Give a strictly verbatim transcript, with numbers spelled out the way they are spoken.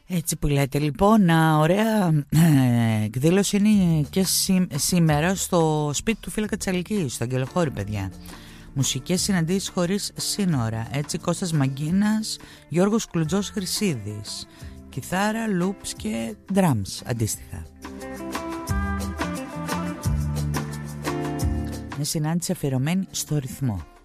Έτσι που λέτε. Λοιπόν, ωραία ε, εκδήλωση είναι και σή, σήμερα στο σπίτι του Φύλακα της Αλκής, στο Αγγελοχώρη, παιδιά. Μουσικές συναντήσεις χωρίς σύνορα. Έτσι, Κώστας Μαγκίνας, Γιώργος Κλουτζός Χρυσίδης. Κιθάρα, λούπς και drums αντίστοιχα. Μια συνάντηση αφιερωμένη στο ρυθμό.